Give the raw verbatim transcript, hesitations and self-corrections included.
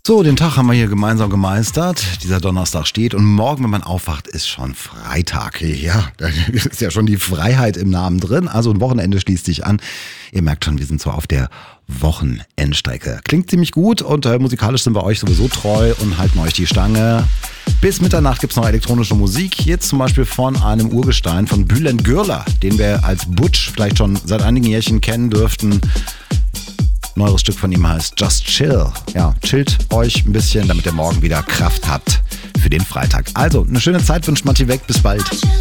So, den Tag haben wir hier gemeinsam gemeistert. Dieser Donnerstag steht und morgen, wenn man aufwacht, ist schon Freitag. Ja, da ist ja schon die Freiheit im Namen drin. Also ein Wochenende schließt sich an. Ihr merkt schon, wir sind so auf der Wochenendstrecke. Klingt ziemlich gut und äh, musikalisch sind wir euch sowieso treu und halten euch die Stange. Bis Mitternacht gibt es noch elektronische Musik. Jetzt zum Beispiel von einem Urgestein von Bülent Gürler, den wir als Butch vielleicht schon seit einigen Jährchen kennen dürften. Neues Stück von ihm heißt Just Chill. Ja, chillt euch ein bisschen, damit ihr morgen wieder Kraft habt für den Freitag. Also, eine schöne Zeit wünscht Matti weg. Bis bald.